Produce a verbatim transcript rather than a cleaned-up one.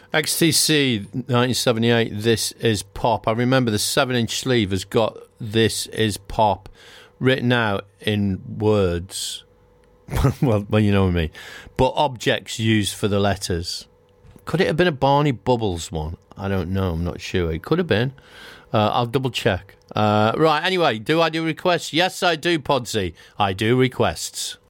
X T C nineteen seventy-eight, This Is Pop. I remember the seven-inch sleeve has got This Is Pop written out in words. well, well, you know what I mean. But objects used for the letters. Could it have been a Barney Bubbles one? I don't know. I'm not sure. It could have been. Uh, I'll double check. Uh, right, anyway, do I do requests? Yes, I do, Podsy. I do requests.